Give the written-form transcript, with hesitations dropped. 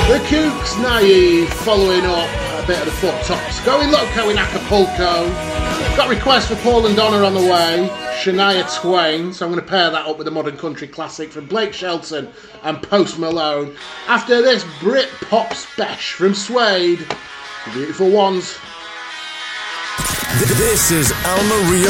The Kooks Naive following up a bit of the Foot Tops. Going Loco in Acapulco. Got requests for Paul and Donna on the way. Shania Twain. So I'm going to pair that up with a modern country classic from Blake Shelton and Post Malone. After this, Brit Pop Spesh from Suede. The Beautiful Ones. This is Alma Rio